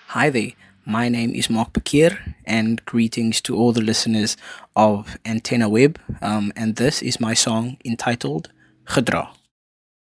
Hi there, my name is Mark Bakir, and greetings to all the listeners of Antenna Web. And this is my song entitled Gedra.